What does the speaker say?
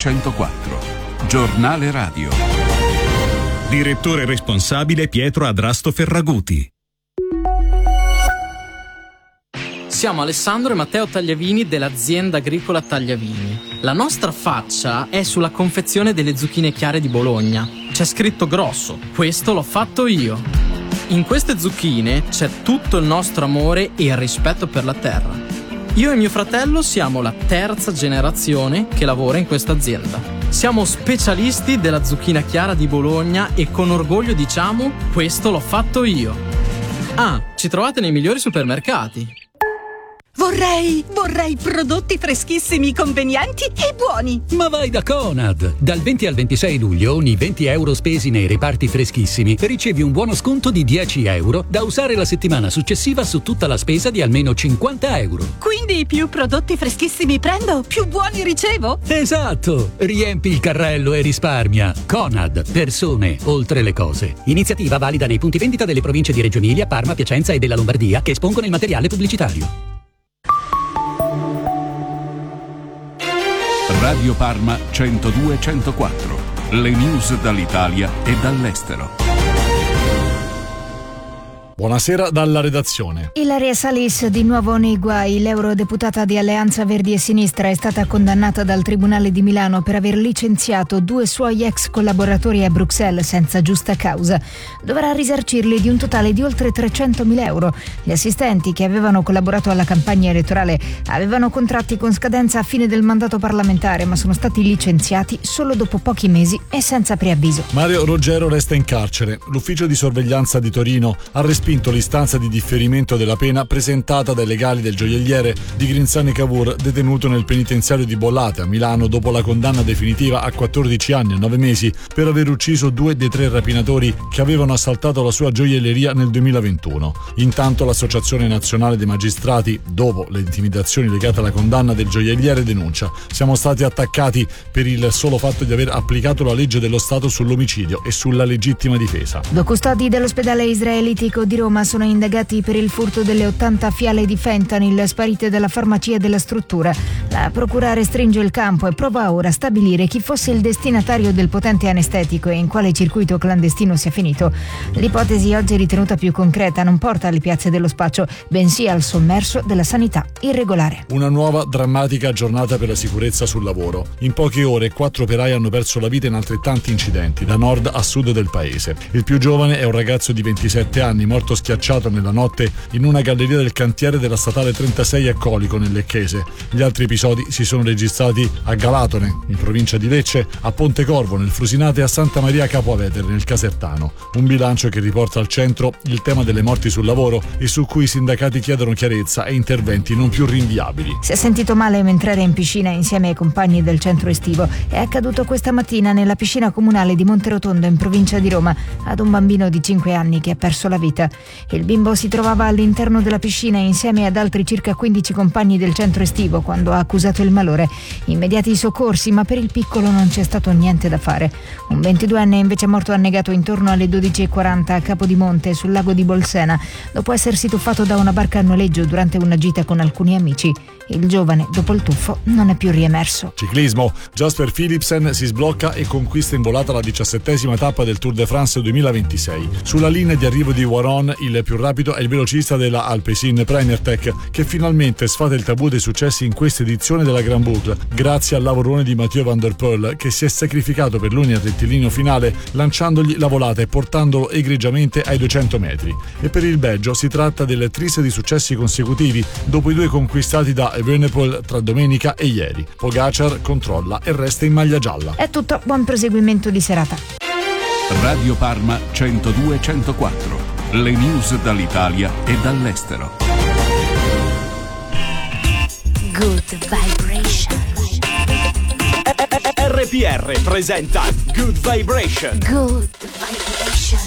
102.4. Giornale radio. Direttore responsabile Pietro Adrasto Ferraguti. Siamo Alessandro e Matteo Tagliavini dell'azienda agricola Tagliavini. La nostra faccia è sulla confezione delle zucchine chiare di Bologna. C'è scritto grosso: questo l'ho fatto io. In queste zucchine c'è tutto il nostro amore e il rispetto per la terra. Io e mio fratello siamo la terza generazione che lavora in questa azienda. Siamo specialisti della zucchina chiara di Bologna e con orgoglio diciamo: questo l'ho fatto io. Ah, ci trovate nei migliori supermercati. Vorrei prodotti freschissimi, convenienti e buoni. Ma vai da Conad! Dal 20 al 26 luglio ogni 20 euro spesi nei reparti freschissimi ricevi un buono sconto di 10 euro da usare la settimana successiva su tutta la spesa di almeno 50 euro. Quindi più prodotti freschissimi prendo, più buoni ricevo? Esatto! Riempi il carrello e risparmia. Conad, persone oltre le cose. Iniziativa valida nei punti vendita delle province di Reggio Emilia, Parma, Piacenza e della Lombardia che espongono il materiale pubblicitario. Radio Parma 102.4. Le news dall'Italia e dall'estero. Buonasera dalla redazione. Ilaria Salis di nuovo nei guai. L'eurodeputata di Alleanza Verdi e Sinistra è stata condannata dal Tribunale di Milano per aver licenziato 2 suoi ex collaboratori a Bruxelles senza giusta causa. Dovrà risarcirli di un totale di oltre 300.000 euro. Gli assistenti che avevano collaborato alla campagna elettorale avevano contratti con scadenza a fine del mandato parlamentare, ma sono stati licenziati solo dopo pochi mesi e senza preavviso. Mario Roggero resta in carcere. L'ufficio di sorveglianza di Torino ha respinto l'istanza di differimento della pena presentata dai legali del gioielliere di Grinzane Cavour, detenuto nel penitenziario di Bollate a Milano dopo la condanna definitiva a 14 anni e 9 mesi per aver ucciso 2 dei 3 rapinatori che avevano assaltato la sua gioielleria nel 2021. Intanto l'Associazione Nazionale dei Magistrati, dopo le intimidazioni legate alla condanna del gioielliere, denuncia: siamo stati attaccati per il solo fatto di aver applicato la legge dello Stato sull'omicidio e sulla legittima difesa. 2 custodi dell'ospedale israelitico di Roma sono indagati per il furto delle 80 fiale di fentanyl sparite dalla farmacia della struttura. La procura restringe il campo e prova ora a stabilire chi fosse il destinatario del potente anestetico e in quale circuito clandestino sia finito. L'ipotesi oggi ritenuta più concreta non porta alle piazze dello spaccio, bensì al sommerso della sanità irregolare. Una nuova drammatica giornata per la sicurezza sul lavoro. In poche ore 4 operai hanno perso la vita in altrettanti incidenti, da nord a sud del paese. Il più giovane è un ragazzo di 27 anni, morto schiacciato nella notte in una galleria del cantiere della statale 36 a Colico, nel Lecchese. Gli altri episodi si sono registrati a Galatone, in provincia di Lecce, a Pontecorvo, nel Frusinate, e a Santa Maria Capo Avetere, nel Casertano. Un bilancio che riporta al centro il tema delle morti sul lavoro e su cui i sindacati chiedono chiarezza e interventi non più rinviabili. Si è sentito male mentre era in piscina insieme ai compagni del centro estivo. È accaduto questa mattina nella piscina comunale di Monterotondo, in provincia di Roma, ad un bambino di 5 anni che ha perso la vita. Il bimbo si trovava all'interno della piscina insieme ad altri circa 15 compagni del centro estivo quando ha accusato il malore. Immediati i soccorsi, ma per il piccolo non c'è stato niente da fare. Un 22enne invece è morto annegato intorno alle 12:40 a Capodimonte, sul lago di Bolsena, dopo essersi tuffato da una barca a noleggio durante una gita con alcuni amici. Il giovane, dopo il tuffo, non è più riemerso. Ciclismo. Jasper Philipsen si sblocca e conquista in volata la 17ª tappa del Tour de France 2026. Sulla linea di arrivo di Waron, il più rapido è il velocista della Alpecin Premier Tech, che finalmente sfata il tabù dei successi in questa edizione della Grand Boucle, grazie al lavorone di Mathieu Van Der Poel, che si è sacrificato per lui nel rettilineo finale, lanciandogli la volata e portandolo egregiamente ai 200 metri. E per il Belgio si tratta del tris di successi consecutivi, dopo i 2 conquistati da Evenepoel tra domenica e ieri. Pogacar controlla e resta in maglia gialla. È tutto, buon proseguimento di serata. Radio Parma 102.4. Le news dall'Italia e dall'estero. Good Vibration. RPR presenta Good Vibration. Good Vibration.